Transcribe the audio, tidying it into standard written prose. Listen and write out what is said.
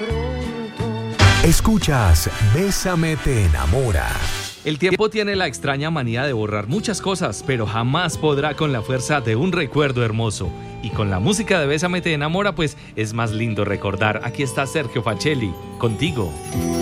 Escuchas Bésame te enamora. El tiempo tiene la extraña manía de borrar muchas cosas, pero jamás podrá con la fuerza de un recuerdo hermoso. Y con la música de Bésame te enamora, pues es más lindo recordar. Aquí está Sergio Facelli, contigo.